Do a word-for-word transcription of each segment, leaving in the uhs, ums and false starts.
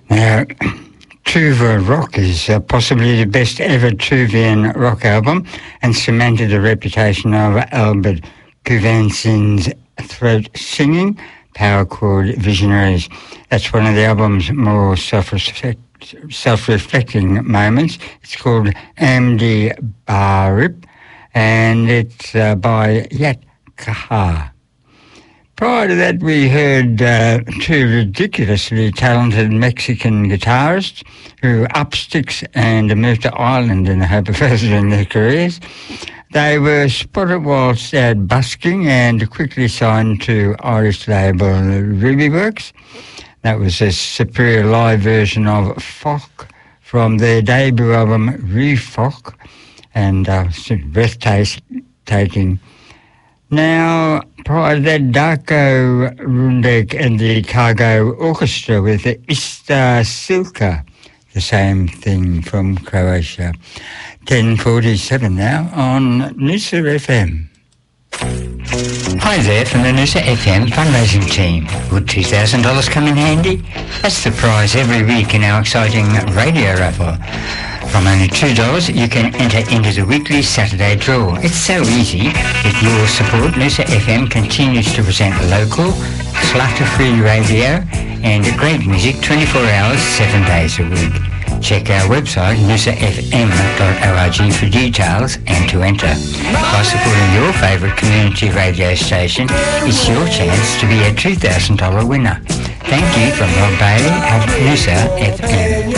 Now, Tuva Rock is uh, possibly the best ever Tuvian rock album and cemented the reputation of Albert Puvansin's throat singing power chord visionaries. That's one of the album's more self-reflect, self-reflecting moments. It's called Amdi Barip, and it's uh, by Yat Kahar. Prior to that, we heard uh, two ridiculously talented Mexican guitarists who upped sticks and moved to Ireland in the hope of furthering their careers. They were spotted whilst out busking and quickly signed to Irish label Rubyworks. That was a superior live version of Folk from their debut album Refolk, and uh, breathtaking. Now, prior to that, Darko Rundek and the Cargo Orchestra with the Ista Silka, the same thing from Croatia. ten forty-seven now on Noosa F M. Hi there from the Noosa F M fundraising team. Would two thousand dollars come in handy? That's the prize every week in our exciting radio raffle. From only two dollars, you can enter into the weekly Saturday draw. It's so easy. With your support, Noosa F M continues to present local, clutter-free radio and great music twenty-four hours, seven days a week. Check our website, noosa f m dot org, for details and to enter. By supporting your favourite community radio station, it's your chance to be a two thousand dollars winner. Thank you from Rob Bailey at Noosa F M.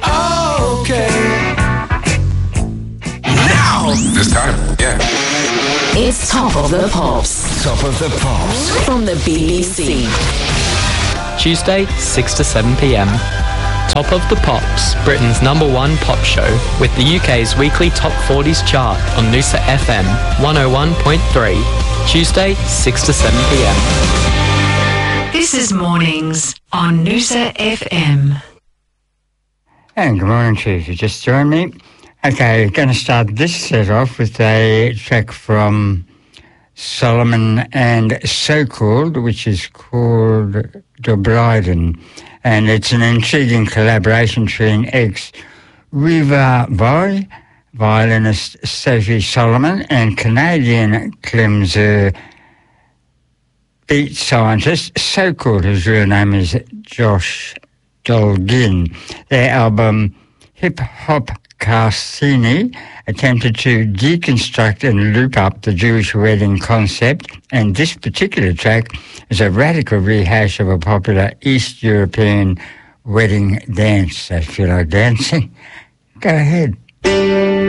Now! This time, yeah. It's Top of the Pops. Top of the Pops. From the B B C. Tuesday, six to seven p.m. Top of the Pops, Britain's number one pop show, with the U K's weekly Top forties chart on Noosa F M one oh one point three. Tuesday, six to seven p.m. This is Mornings on Noosa F M. And good morning to you if you just joined me. Okay, going to start this set off with a track from Solomon and So Called, which is called Dobryden. And it's an intriguing collaboration between ex-Riva Boy, violinist Sophie Solomon, and Canadian Clemser beat scientist So Called, whose real name is Josh Dolgin. Their album Hip Hop Cassini attempted to deconstruct and loop up the Jewish wedding concept, and this particular track is a radical rehash of a popular East European wedding dance. So if you like dancing, go ahead.